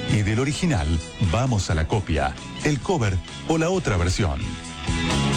Y del original, vamos a la copia, el cover o la otra versión.